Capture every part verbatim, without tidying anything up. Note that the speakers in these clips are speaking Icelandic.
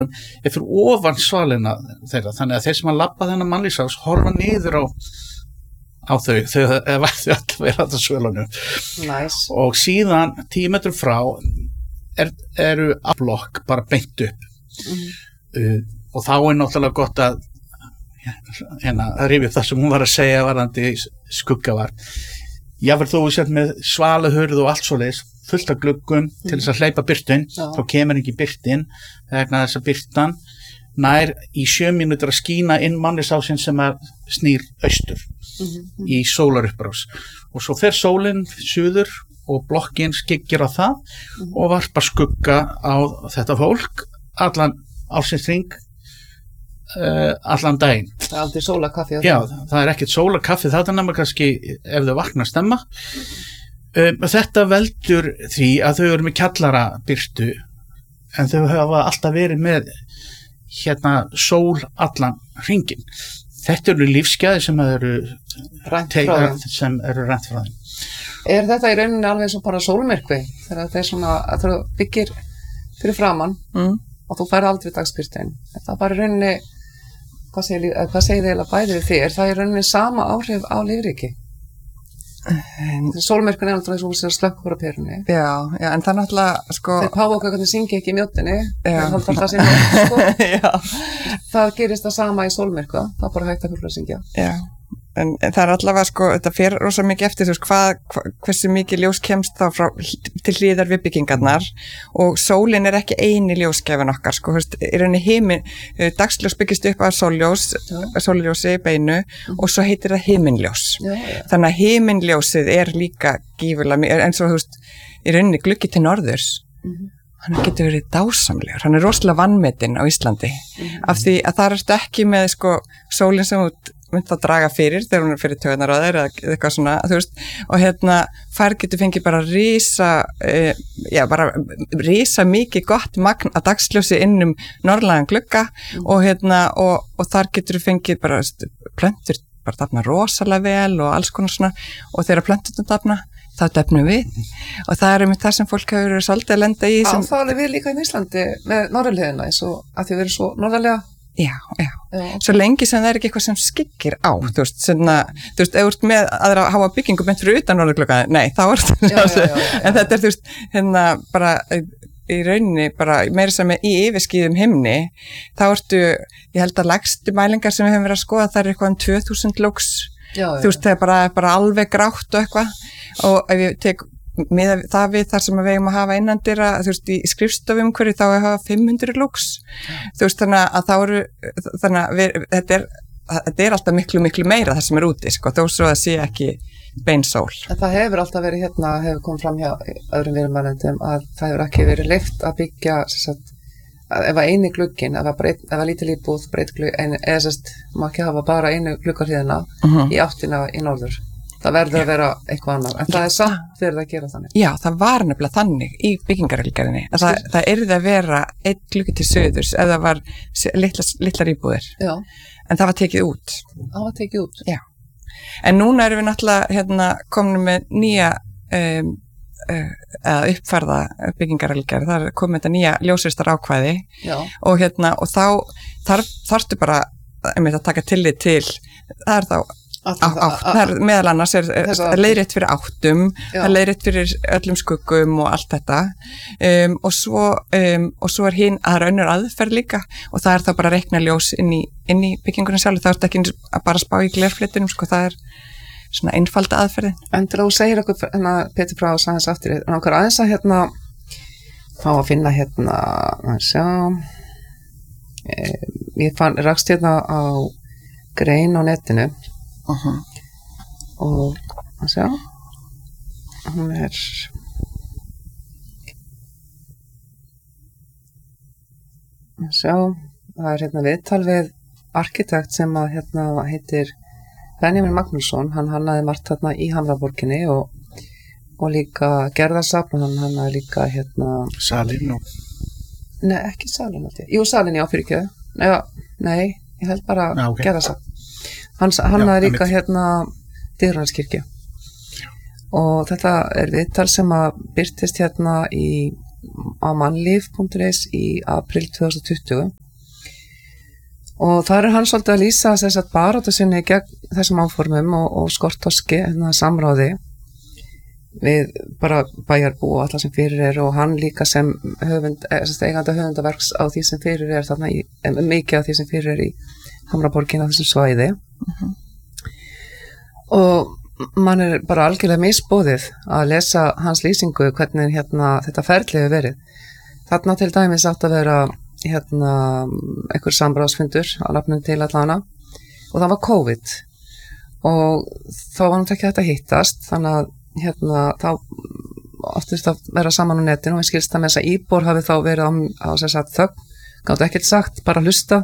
er fyrir ofan svalina þeirra, þannig að þeir sem að labba þennan mannlífsás horfa niður á, á þau, þau eða þau alltaf vera þetta svölunum. Nice. Og síðan tíu metrum frá er, eru blokk bara beint upp. Mm. Uh, og þá er náttúrulega gott að hérna, rifja upp það sem hún var að segja varðandi skuggavar. Jafnvel þó við séum með svaluhurð og allt svoleiðis, fullt af gluggum mm. til þess að hleypa birtun, þá kemur ekki birtin vegna þess að birtan nær í sjö mínútur að skína inn mannlífsásinn sem að snýr austur mm-hmm. í sólarupprás og svo fer sólin suður og blokkin skyggir á það mm-hmm. og varpar skugga á þetta fólk allan ársins hring uh, allan daginn. Það er aldrei sólarkaffi. Já, það er ekkert sólarkaffi þetta nema kannski ef þau vakna stemma. Um, þetta veldur því að þau eru með kjallara birtu en þau hafa alltaf verið með hérna sól allan hringin. Þetta eru lífsgæði sem eru rænt frá þeim. Sem eru rænt frá þeim. Er þetta í rauninni alveg eins og bara sólmyrkvi þegar þetta er svona að þú byggir fyrir framann mm. og þú fær aldrei dagsbirtin. Þetta er bara í rauninni hvað segir, hvað segir þið eða bæði við þig? Er það í rauninni sama áhrif á lífríki? Um, Sólmyrkun er náttúrulega svo að slökkur á perunni. Já, já, en það er náttúrulega sko þeir páfóka hvernig syngi ekki í mjóttinni þeir halda það sem sko. Það gerist það sama í sólmyrkva það er bara hægt að fuglar syngja. Já, en, en það er allavega sko þetta fer rosa mikið eftir þú veist hvað, hva, hversu mikið ljós kemst þá frá, til hlíðar við byggingarnar og sólin er ekki eini ljósgjafinn okkar sko, þú veist, í rauninni himin dagsljós byggist upp af sóljós sólljósi beinu mm. og svo heitir það himinljós. Já, já. Þannig að himinljósið er líka gífurlega eins og þú veist, í rauninni gluggi til norðurs mm. hann getur verið dásamlegur, hann er rosalega vanmetinn á Íslandi mm. af því að það ertu ekki með sko sólin sem út myndi að draga fyrir þegar hún er fyrir taugarnar á þeir eða eitthvað svona, þú veist, og hérna fær getur fengið bara rísa e, já, bara rísa mikið gott magn að dagsljósi innum norðlægan glugga mm. og hérna, og, og þar getur fengið bara plöntur, bara dafna rosalega vel og alls konar svona og þegar plönturinn dafna, þá defnum við mm. og það er einmitt það sem fólk hefur verið svolítið að lenda í sem... Já, þá er við líka í Íslandi með norðurhliðina eins og að þið verið svo norðarlega. Já, já, já, svo lengi sem það er ekki eitthvað sem skyggir á, þú veist, svona, þú veist, ef þú ert með aðra háa byggingu beint fyrir utan norðurglugga, nei, þá er þetta, en þetta er, þú veist, hérna, bara í rauninni, bara meira sem í yfirskíðum himni, þá ertu, ég held að lægstu mælingar sem við hefum verið að skoða, það er eitthvað um tvö þúsund lux, já, já. Þú veist, það er bara, bara alveg grátt og eitthvað, og ef ég tek með það við þar sem við eigum að hafa innandyra, þú veist, í skrifstofum hverju þá er að hafa fimm hundruð lux þú veist, þannig að þá eru þannig að við, þetta er þetta er alltaf miklu, miklu meira það sem er úti sko, þó svo að sé ekki bein sól. En það hefur alltaf verið hérna, hefur komið fram hjá öðrum viðmælendum að það hefur ekki verið leyft að byggja sagt, að ef að eini glugginn, ef að, ef að lítil íbúð breytt glugg, eða sérst má ekki hafa bara einu gluggarhliðina uh-huh. í áttina í norður. Það verður að vera eitthvað annar, en það er samt fyrir að gera þannig. Já, það var nefnilega þannig í byggingarreglugerðinni að það, það yrði að vera einn gluggi til suðurs ef það var litla, litlar íbúðir. Já. En það var tekið út. Það var tekið út. Já. En núna erum við náttúrulega hérna, komin með nýja um, uh, uppfærða byggingarreglugerð, það er komið þetta nýja ljósvistar ákvæði og, hérna, og þá þar, þarftu bara að taka tillit til, það er þá Átt, átt, það er meðal annars er, er leiðrétt fyrir áttum, já. Það er leiðrétt fyrir öllum skuggum og allt þetta um, og, svo, um, og svo er hinn að það er önnur aðferð líka og það er þá bara að reikna ljós inn í, inn í byggingunum sjálf, það er ekki að bara spá í glerflitunum, sko, það er svona einfalda aðferðin. En til að þú segir okkur, hérna, Pétur Brá og sagði þess aftur, en okkur aðeins að hérna fá að finna hérna, að sjá, e, ég fann, rakst hérna á grein á netinu Uh-huh. og að sjá hún er að sjá það er hérna viðtal við arkitekt sem að hérna heitir Benjamin Magnússon, hann hannaði margt hérna í Hamraborginni og, og líka gerðarsafn, hann hannaði líka hérna Salin og nei, ekki Salin jú, Salin, já, fyrir ekki nei, nei, ég held bara ah, okay. gerðarsafn Hans, hann hafði líka hérna Digranesikirkju og þetta er viðtal sem að birtist hérna í á mannlíf punktur is í apríl tvö þúsund tuttugu og þar er hann svolítið að lýsa þess að baráttu sinni gegn þessum áformum og, og skortorski hérna samráði við bara bæjarbú og alla sem fyrir er og hann líka sem höfund, eiganda höfundaverks á því sem fyrir er þarna í, mikið af því sem fyrir er í Hamraborgin á þessum svæði uh-huh. og mann er bara algjörlega misboðið að lesa hans lýsingu hvernig hérna þetta ferli hefur verið. Þarna til dæmis átt að vera hérna einhver samráðsfundur á nafnum til allana og það var COVID og þá var hann ekki hægt að hittast þannig að hérna þá oftast að vera saman á netinu og ég skilst að með þess að íbor hafi þá verið á, á þess að þögn, gátt ekkert sagt, bara hlusta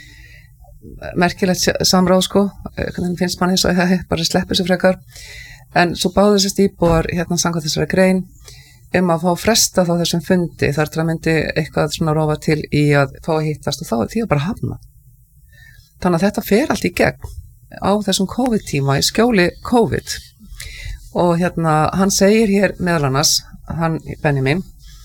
merkilegt samráð sko hvernig finnst mann eins og það bara sleppur svo frekar en svo báðu þessist íbor hérna samkvæmt þessari grein um að fá fresta þá þessum fundi þar til að myndi eitthvað svona rofa til í að fá að hittast og þá er því að bara hafna. Þannig að þetta fer allt í gegn á þessum COVID-tíma í skjóli COVID og hérna hann segir hér meðal annars, hann Benjamin,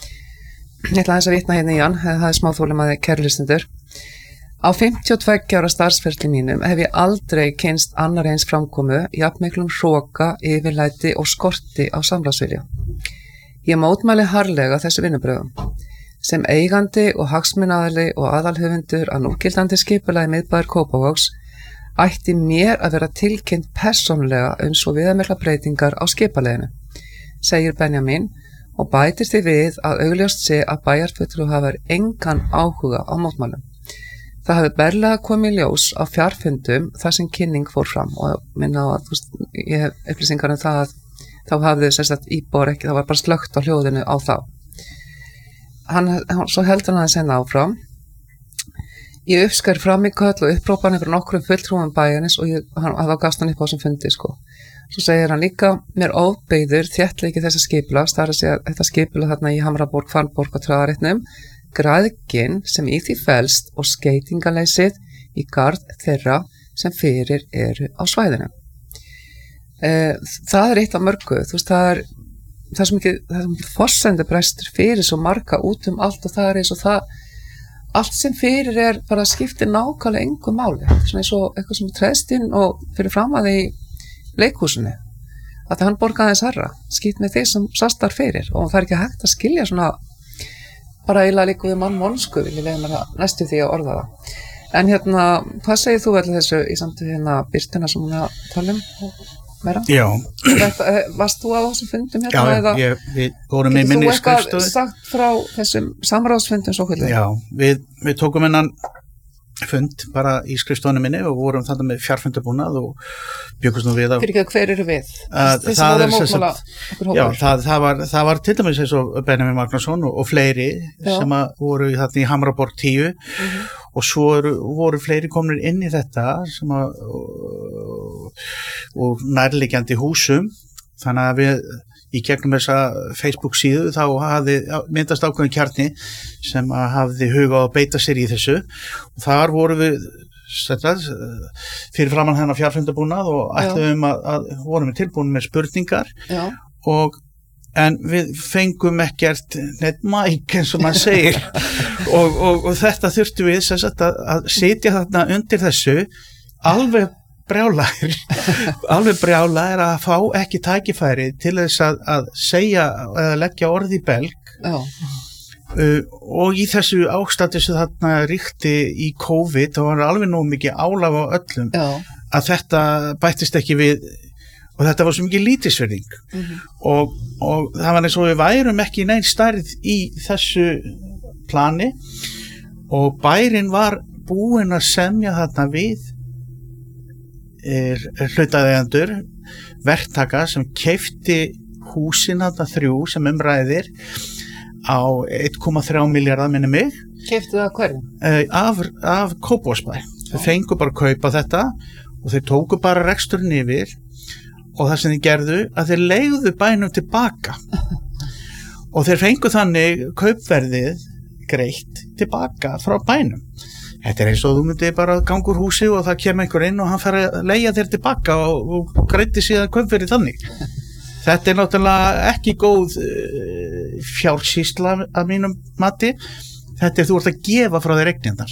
ég ætla aðeins að vitna hérna í hann, það er smáþólum að kærulistendur. Á fimmtíu og tveggja ára starfsferli mínum hef ég aldrei kynst annar eins framkomu, jafnmiklum hroka, yfirlæti og skorti á samráðsvilja. Ég mótmæli harðlega þessu vinnubröðum. Sem eigandi og hagsmunaaðili og aðalhöfundur að núgildandi skipulagi miðbæjar Kópavogs ætti mér að vera tilkynnt persónulega um svo viðamikla breytingar á skipaleginu, segir Benjamin og bætir því við að augljóst sé að bæjarfulltrúi hafi engan áhuga á mótmælum. Það hafi berlega komið ljós á fjarfundum þar sem kynning fór fram og minna á að veist, ég hef upplýsingar um það að þá hafði þess að íbor ekki, það var bara slökkt á hljóðinu á þá. Hann, hann svo heldur hann að senda áfram. Ég uppskar fram í köll og upprópan yfir nokkrum fulltrúum bæjarins og ég, hann, þá gafst hann upp á þessum fundi sko. Svo segir hann líka, mér óbeiður þéttleiki þessa skipulags, það er að segja þetta skipulag þarna í Hamraborg, Hvalborg og Traðaréttnum, græðgin sem í því felst og skeytingaleysið í garð þeirra sem fyrir eru á svæðinu. Það er eitt af mörgu, þú veist, það er það er svo mikið, það er mikið forsendubrestur fyrir svo marga út um allt og það er eins og það, allt sem fyrir er bara skiptir nákvæmlega engu máli, svona eins og eitthvað sem treðst inn og fyrir fram að því leikhúsinu, að hann borgaði þess herra, skipt með því sem sastar fyrir og það er ekki hægt að skilja svona bara eiginlega líka við mann vonsku, vil ég leiða mér að næstu því að orða það. En hérna, hvað segir þú allir þessu í samtíð hérna Birtuna sem hún er að tala um? Meira? Já. Varst þú á þessum fundum hérna? Já, eða, ég, við vorum í minni skrifstofu. Getur þú eitthvað sagt frá þessum samráðsfundum svo hvernig? Já, við, við tókum hennan fund bara í skrifstofunni minni og vorum þarna með fjarfundabúnað og bjökust nú við að... Fyrir ekki að hver eru við? Að, það, það, er mótmála, já, það, það, var, það var til dæmis eins og Benjamin Magnússon og, og fleiri já. Sem að voru þarna í Hamraborg tíu mm-hmm. og svo eru, voru fleiri komnir inn í þetta sem að og, og nærliggjandi húsum þannig að við í gegnum þessa Facebook síðu þá hafði myndast ákveðin kjarni sem að hafði huga að beita sér í þessu og þar voru við þetta, fyrir framan hennar fjarfundabúnað og ætluðum að, að vorum við tilbúin með spurningar Já. Og en við fengum ekkert neitt mæk eins og maður segir og, og, og þetta þurftum við sagt, að, að sitja þarna undir þessu alveg brjálæðir, alveg brjálæðir að fá ekki tækifæri til þess að, að segja eða leggja orð í belg uh, og í þessu ástandi sem þarna ríkti í COVID og var alveg nóg mikið álag á öllum Já. Að þetta bættist ekki við og þetta var svo mikið lítilsverðing mm-hmm. og, og það var eins og við værum ekki neinn stærð í þessu plani og bærinn var búinn að semja þarna við er hlutaðeigjendur verktaka sem keypti húsin þarna þrjú sem umræðir á einn komma þrjá milljarða minni mig. Keyptu það hverjum? Af, af Kópavogsbæ. Þau fengu bara að kaupa þetta og þeir tóku bara reksturinn yfir og það sem þeir gerðu að þeir leigðu bænum tilbaka og þeir fengu þannig kaupverðið greitt tilbaka frá bænum. Þetta er eins og þú myndir bara ganga úr húsi og það kemur einhver inn og hann fer að leigja þér tilbaka og, og greiddi síðan kaupverðið þannig. Þetta er náttúrulega ekki góð uh, fjársýsla að mínum mati. Þetta er þú ert að gefa frá þér eignirnar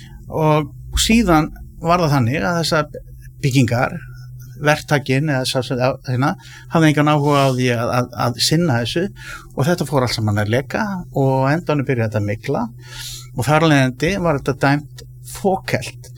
og síðan var það þannig að þessar byggingar, verktakinn eða sá sem hérna, hafði engan áhuga á því að, að, að sinna þessu og þetta fór allt saman að leka og endanum byrjaði þetta að mikla og þar af leiðandi var þetta dæmt fókelt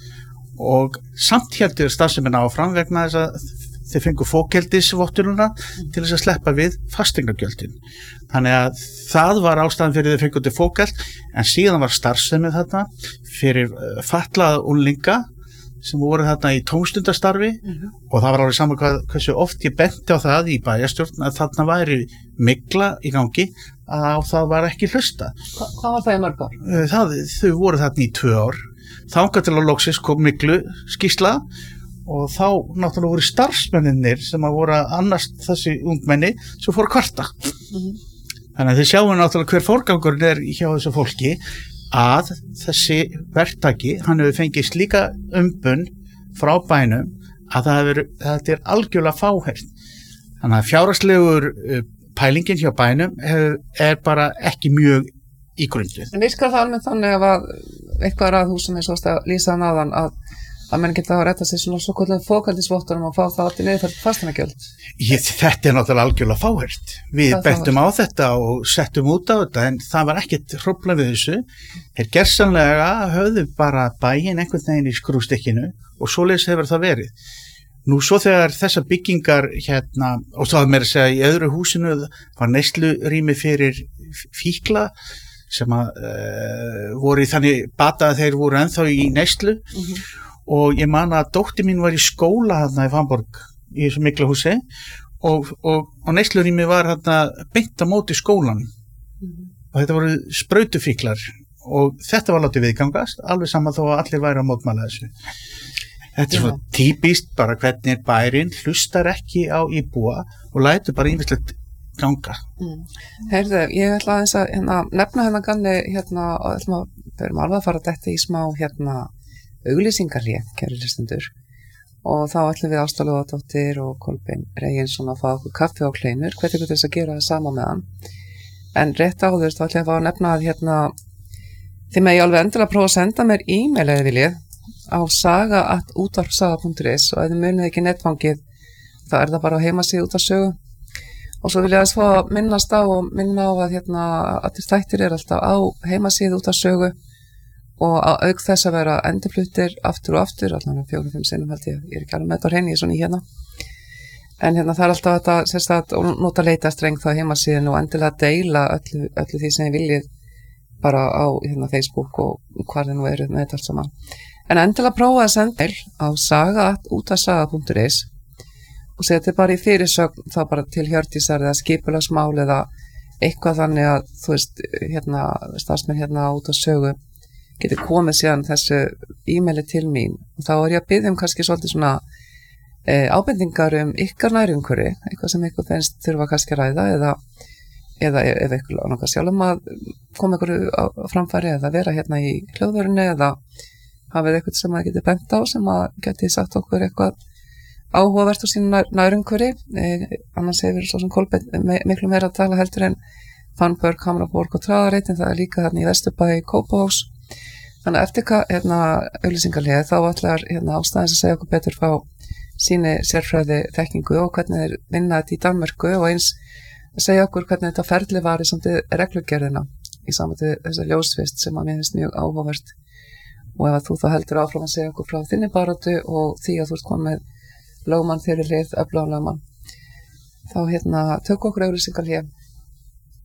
og samt heldur starfsemin áfram vegna þess að þeir fengu fókeldisvottununa til þess að sleppa við fasteignagjöldin. Þannig að það var ástæðan fyrir þeir fengu til fókeld en síðan var starfsemið þarna fyrir fatlaða unglinga sem voru þarna í tómstundastarfi mm-hmm. og það var alveg saman hvað, hversu oft ég benti á það í bæjarstjórn að þarna væri mygla í gangi að á það var ekki hlusta. Hva, hvað var það í mörg ár? Það, þau voru þarna í tvö ár. Þangað til að loksis kom myglu skýrsla og þá náttúrulega voru starfsmenninir sem að voru að annast þessi ungmenni sem fóru að kvarta. Mm-hmm. Þannig að þið sjáum náttúrulega hver forgangurinn er hjá þessu fólki að þessi verktaki, hann hefur fengið slíka umbun frá bænum að það hefur, þetta er algjörlega fáheyrt. Þannig að fjárhagslegur pælingin hjá bænum hefur, er bara ekki mjög í grundu. En virkar það alveg þannig að eitthvað er að húsum eins og að lýsa hann aðan að að menn geta að retta sig svona svo kvöldlega fókaldisvottunum og fá það allt í niður fasteignagjöld. Þetta er náttúrulega algjörlega fáheyrt. Við bentum á þetta og settum út á þetta en það var ekkert hrófla við þessu. Þeir gersamlega höfðu bara bæinn einhvern veginn í skrústikkinu og svoleiðis hefur það verið. Nú svo þegar þessar byggingar hérna, og það var meira að segja í öðru húsinu var neyslurými fyrir fíkla sem að uh, voru í þannig bata að þeir voru ennþá í neyslu mm-hmm. og ég man að dóttir mín var í skóla þarna í Hamborg í þessu mikla húsi og, og, og neyslurými var þarna beint á móti skólan mm-hmm. og þetta voru sprautufíklar og þetta var látið viðgangast alveg saman þó að allir væri að mótmæla þessu. Þetta er svona típist bara hvernig bærin hlustar ekki á íbúa og lætur bara ýmislegt ganga. Mm. Heyrðu, ég ætla aðeins að hérna, nefna hérna ganni hérna og við erum alveg að fara þetta í smá hérna auglýsingarlé, kæru hlustendur og þá ætlum við Ásta Lóðadóttir og Kolbeinn Reginsson að fá okkur kaffi og kleinur, hvernig ykkur þess að gera það sama með hann. En rétt áður þá ætlum ég að fá að nefna að hérna þið með ég alveg endilega að prófa að senda mér e-mail eða viljið á saga at útvarpsaga punktur is og ef þið munið ekki netfangið þá er það bara á heimasíðu Útvarpssögu og svo vil ég aðeins fá að minnast á og minna á að hérna allir þættir er alltaf á heimasíðu Útvarpssögu og á auk þess að vera endurfluttir aftur og aftur, allavega fjórum, fimm sinnum held ég, ég er ekki alveg með þetta á hreinu, ég er svona í hérna. En hérna það er alltaf þetta, sérstætt, og nota leitastreng þá heimasíðinu og endilega deila öllu, öllu því sem ég viljið bara á hérna, Facebook og hvar þið nú eru með þetta allt saman. En endilega prófa að senda mail á saga at útvarpssaga punktur is og setja bara í fyrirsögn þá bara til Hjördísar eða skipulagsmál eða eitthvað þannig að þú veist, hérna, starfsmenn hérna á Útvarpssögu geti komið síðan þessu e-maili til mín og þá er ég að biðja um kannski svolítið svona e, ábendingar um ykkar nærumhverfi, eitthvað sem ykkur finnst þurfa kannski að ræða eða eða ef ykkur langar sjálfum að koma ykkur á framfæri eða vera hérna í hljóðverinu eða hafið eitthvað sem að geti bent á sem að geti sagt okkur eitthvað áhugavert á sínu nær, nærumhverfi e, annars hefur svo sem Kolbeinn me, miklu meira að tala heldur en Fannborg, Hamraborg og Traðareitin, það er líka hérna í Vesturbæ Kópavogs. Þannig að eftir hérna, auglýsingarlega þá ætlar hérna, ástæðins að segja okkur betur frá síni sérfræði þekkingu og hvernig þeir vinna þetta í Danmörku og eins að segja okkur hvernig þetta ferli var í samtið reglugerðina í samtið þessa ljósvist sem að mér finnst mjög áhugavert og ef að þú þá heldur áfram að segja okkur frá þinni baráttu og því að þú ert komið lögmann fyrir lið, öflagan lögmann þá hérna tökum okkur auglýsingarlega